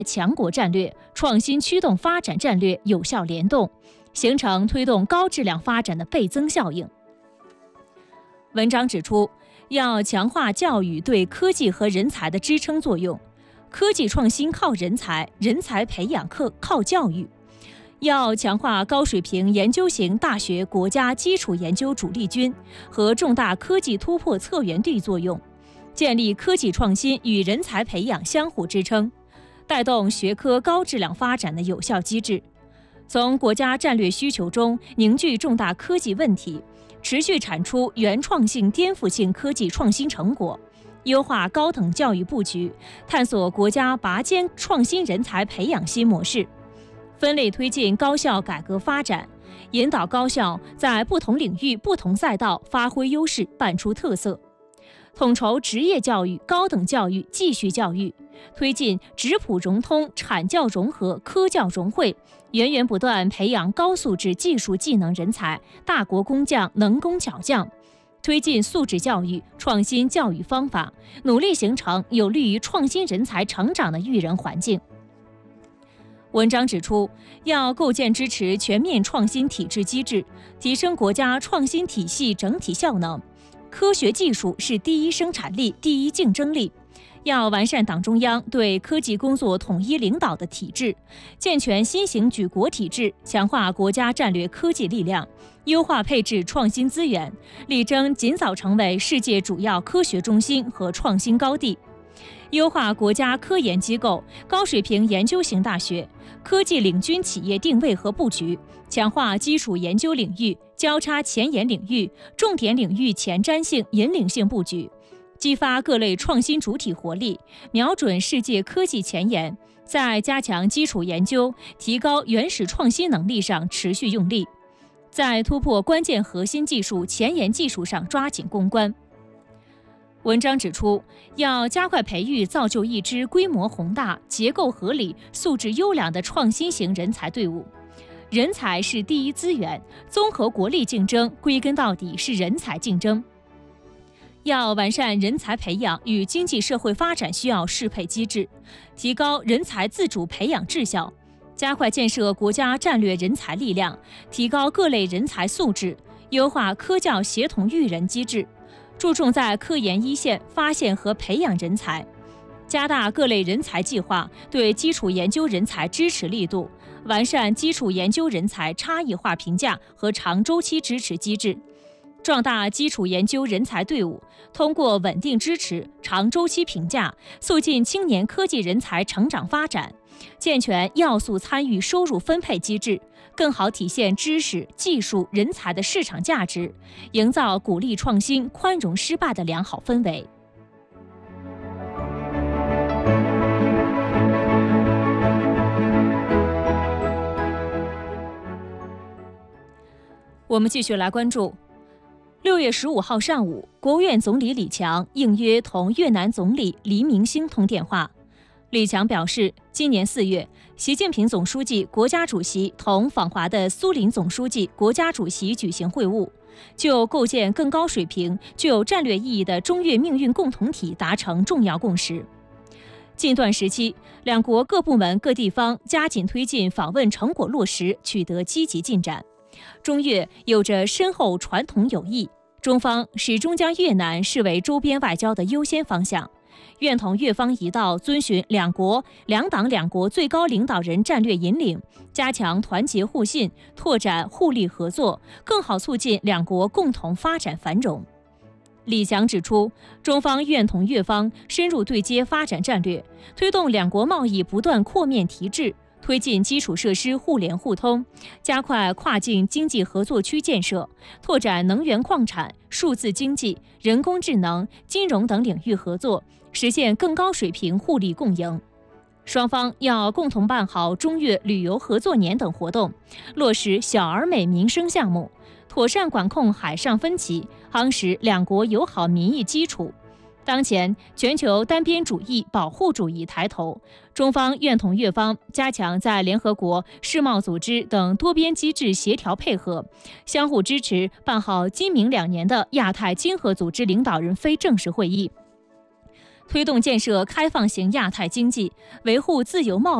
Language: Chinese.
强国战略、创新驱动发展战略有效联动，形成推动高质量发展的倍增效应。文章指出，要强化教育对科技和人才的支撑作用，科技创新靠人才，人才培养靠教育。要强化高水平研究型大学国家基础研究主力军和重大科技突破策源地作用，建立科技创新与人才培养相互支撑，带动学科高质量发展的有效机制。从国家战略需求中凝聚重大科技问题，持续产出原创性、颠覆性科技创新成果，优化高等教育布局，探索国家拔尖创新人才培养新模式。分类推进高校改革发展，引导高校在不同领域、不同赛道发挥优势，办出特色。统筹职业教育、高等教育、继续教育，推进职普融通、产教融合、科教融汇，源源不断培养高素质技术技能人才、大国工匠、能工巧匠。推进素质教育，创新教育方法，努力形成有利于创新人才成长的育人环境。文章指出，要构建支持全面创新体制机制，提升国家创新体系整体效能。科学技术是第一生产力、第一竞争力。要完善党中央对科技工作统一领导的体制，健全新型举国体制，强化国家战略科技力量，优化配置创新资源，力争尽早成为世界主要科学中心和创新高地。优化国家科研机构、高水平研究型大学、科技领军企业定位和布局，强化基础研究领域、交叉前沿领域、重点领域前瞻性、引领性布局，激发各类创新主体活力，瞄准世界科技前沿，在加强基础研究、提高原始创新能力上持续用力，在突破关键核心技术、前沿技术上抓紧攻关。文章指出，要加快培育造就一支规模宏大、结构合理、素质优良的创新型人才队伍。人才是第一资源，综合国力竞争归根到底是人才竞争。要完善人才培养与经济社会发展需要适配机制，提高人才自主培养质效，加快建设国家战略人才力量，提高各类人才素质，优化科教协同育人机制，注重在科研一线发现和培养人才，加大各类人才计划对基础研究人才支持力度，完善基础研究人才差异化评价和长周期支持机制，壮大基础研究人才队伍，通过稳定支持、长周期评价，促进青年科技人才成长发展，健全要素参与收入分配机制，更好体现知识、技术、人才的市场价值，营造鼓励创新、宽容失败的良好氛围。我们继续来关注6月15号上午，国务院总理李强应约同越南总理黎明星通电话。李强表示，今年4月，习近平总书记、国家主席同访华的苏林总书记、国家主席举行会晤，就构建更高水平、具有战略意义的中越命运共同体达成重要共识。近段时期，两国各部门各地方加紧推进访问成果落实，取得积极进展。中越有着深厚传统友谊，中方始终将越南视为周边外交的优先方向，愿同越方一道遵循两国、两党两国最高领导人战略引领，加强团结互信，拓展互利合作，更好促进两国共同发展繁荣。李强指出，中方愿同越方深入对接发展战略，推动两国贸易不断扩面提质，推进基础设施互联互通，加快跨境经济合作区建设，拓展能源矿产、数字经济、人工智能、金融等领域合作，实现更高水平互利共赢。双方要共同办好中越旅游合作年等活动，落实小而美民生项目，妥善管控海上分歧，夯实两国友好民意基础。当前全球单边主义、保护主义抬头，中方愿同越方加强在联合国、世贸组织等多边机制协调配合，相互支持办好今明2年的亚太经合组织领导人非正式会议， 推动建设开放型亚太经济，维护自由贸易